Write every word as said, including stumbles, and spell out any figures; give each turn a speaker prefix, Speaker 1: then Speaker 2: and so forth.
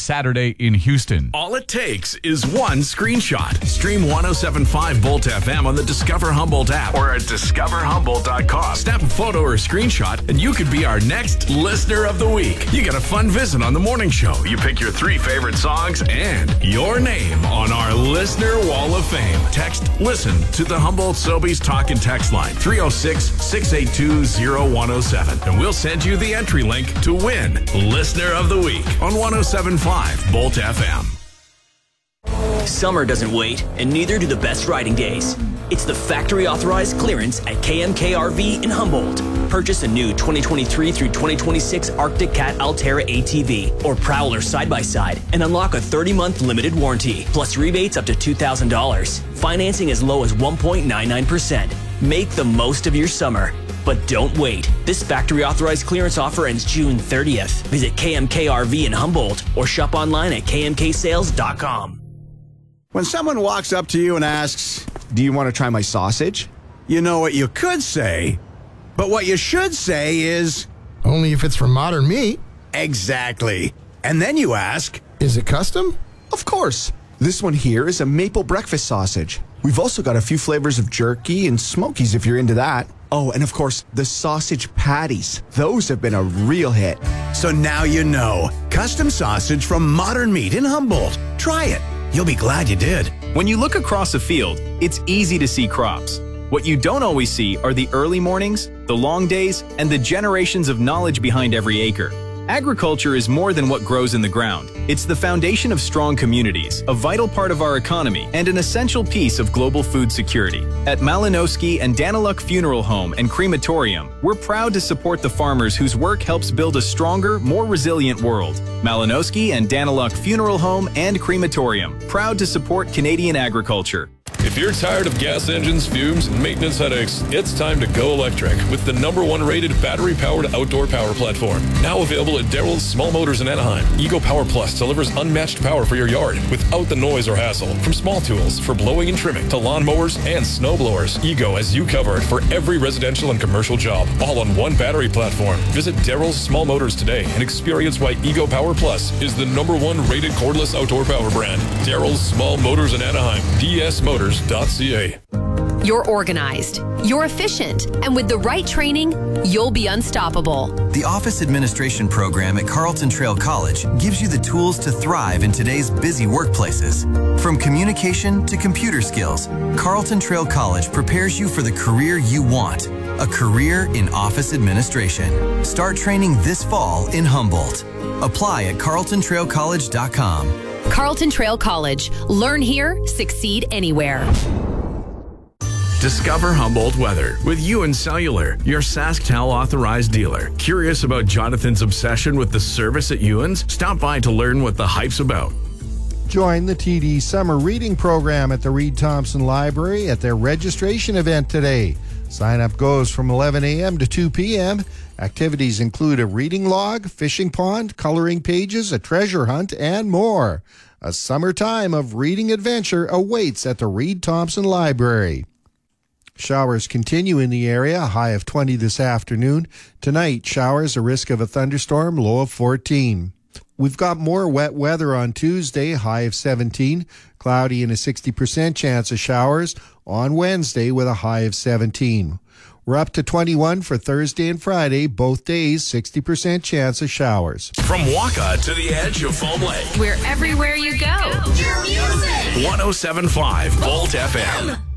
Speaker 1: Saturday in Houston.
Speaker 2: All it takes is one screenshot. Stream ten seventy-five Volt F M on the Discover Humboldt app or at discover humboldt dot com. Snap a photo or a screenshot and you could be our next Listener of the Week. You get a fun visit on the morning show. You pick your three favorite songs and your name on our Listener Wall of Fame. Text LISTEN to the Humboldt Sobeys Talk and Text line three oh six, six eight two, oh one oh seven and we'll send you the entry link to win Listener of the Week on ten seventy-five Volt F M.
Speaker 3: Summer doesn't wait, and neither do the best riding days. It's the factory authorized clearance at K M K R V in Humboldt. Purchase a new twenty twenty-three through twenty twenty-six Arctic Cat Altera A T V or Prowler side-by-side and unlock a thirty-month limited warranty, plus rebates up to two thousand dollars. Financing as low as one point nine nine percent. Make the most of your summer. But don't wait. This factory authorized clearance offer ends June thirtieth. Visit K M K R V in Humboldt or shop online at k m k sales dot com.
Speaker 4: When someone walks up to you and asks,
Speaker 5: "Do you want to try my sausage?"
Speaker 4: You know what you could say, but what you should say is,
Speaker 6: "Only if it's from Modern Meat."
Speaker 4: Exactly. And then you ask,
Speaker 6: "Is it custom?"
Speaker 5: Of course. This one here is a maple breakfast sausage. We've also got a few flavors of jerky and smokies if you're into that. Oh, and of course, the sausage patties. Those have been a real hit.
Speaker 4: So now you know. Custom sausage from Modern Meat in Humboldt. Try it. You'll be glad you did.
Speaker 7: When you look across a field, it's easy to see crops. What you don't always see are the early mornings, the long days, and the generations of knowledge behind every acre. Agriculture is more than what grows in the ground. It's the foundation of strong communities, a vital part of our economy, and an essential piece of global food security. At Malinowski and Daniluk Funeral Home and Crematorium, we're proud to support the farmers whose work helps build a stronger, more resilient world. Malinowski and Daniluk Funeral Home and Crematorium, proud to support Canadian agriculture.
Speaker 8: If you're tired of gas engines, fumes, and maintenance headaches, it's time to go electric with the number one rated battery-powered outdoor power platform. Now available at Darrell's Small Motors in Anaheim. Ego Power Plus delivers unmatched power for your yard without the noise or hassle. From small tools for blowing and trimming to lawn mowers and snow blowers, Ego has you covered for every residential and commercial job, all on one battery platform. Visit Darrell's Small Motors today and experience why Ego Power Plus is the number one rated cordless outdoor power brand. Darrell's Small Motors in Anaheim. D S Motors. .ca.
Speaker 9: You're organized, you're efficient, and with the right training, you'll be unstoppable.
Speaker 10: The Office Administration program at Carlton Trail College gives you the tools to thrive in today's busy workplaces. From communication to computer skills, Carlton Trail College prepares you for the career you want, a career in office administration. Start training this fall in Humboldt. Apply at carlton trail college dot com.
Speaker 9: Carlton Trail College. Learn here, succeed anywhere.
Speaker 2: Discover Humboldt weather with Ewan Cellular, your SaskTel authorized dealer. Curious about Jonathan's obsession with the service at Ewan's? Stop by to learn what the hype's about.
Speaker 6: Join the T D Summer Reading Program at the Reed Thompson Library at their registration event today. Sign up goes from eleven a.m. to two p.m. Activities include a reading log, fishing pond, coloring pages, a treasure hunt, and more. A summertime of reading adventure awaits at the Reed Thompson Library. Showers continue in the area, a high of twenty this afternoon. Tonight, showers, a risk of a thunderstorm, low of fourteen. We've got more wet weather on Tuesday, high of seventeen. Cloudy and a sixty percent chance of showers on Wednesday with a high of seventeen. We're up to twenty-one for Thursday and Friday, both days, sixty percent chance of showers.
Speaker 2: From Waka to the edge of Foam Lake.
Speaker 9: We're everywhere you go.
Speaker 2: Your music. ten seventy-five Volt F M.